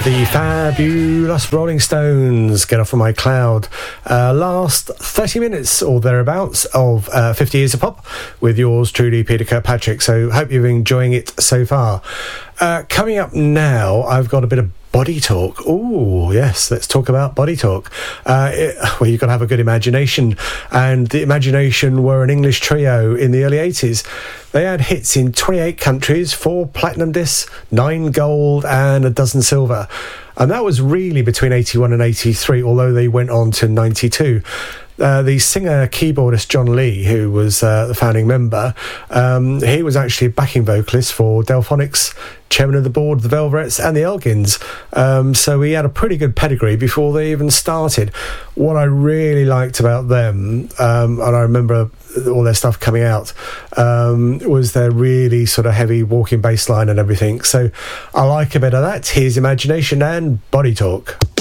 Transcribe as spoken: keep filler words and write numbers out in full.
The fabulous Rolling Stones, Get Off of My Cloud. Uh, last thirty minutes or thereabouts of uh, fifty Years of Pop with yours truly, Peter Kirkpatrick. So hope you're enjoying it so far. Uh, coming up now, I've got a bit of body talk. Oh, yes, let's talk about body talk. Uh, it, well, you've got to have a good imagination. And the Imagination were an English trio in the early eighties. They had hits in twenty-eight countries, four platinum discs, nine gold and a dozen silver. And that was really between eighty-one and eighty-three, although they went on to ninety-two. Uh, the singer-keyboardist John Lee, who was uh, the founding member, um, he was actually a backing vocalist for Delphonics, chairman of the board of the Velvets and the Elgins. Um, so he had a pretty good pedigree before they even started. What I really liked about them, um, and I remember all their stuff coming out, um, was their really sort of heavy walking bass line and everything. So I like a bit of that. Here's Imagination and Body Talk.